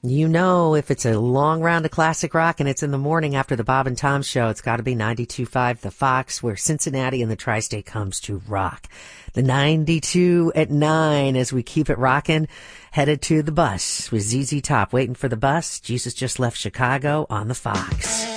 You know, if it's a long round of classic rock and it's in the morning after the Bob and Tom show, it's got to be 92.5 The Fox, where Cincinnati and the Tri-State comes to rock. The 92 at 9 as we keep it rocking, headed to the bus with ZZ Top, waiting for the bus. Jesus Just Left Chicago on the Fox.